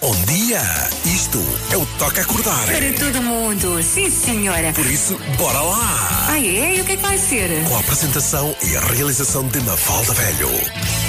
Bom dia! Isto é o Toca Acordar. Para todo mundo, sim senhora. Por isso, bora lá! Ah é? E o que é que vai ser? Com a apresentação e a realização de Mafalda Velho.